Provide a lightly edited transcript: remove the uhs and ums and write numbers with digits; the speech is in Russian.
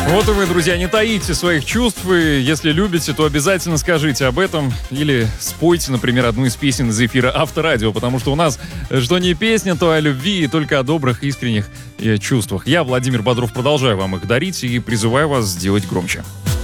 Вот и вы, друзья, не таите своих чувств, и если любите, то обязательно скажите об этом или спойте, например, одну из песен из эфира Авторадио, потому что у нас что не песня, то о любви и только о добрых, искренних чувствах. Я, Владимир Бодров, продолжаю вам их дарить и призываю вас сделать громче.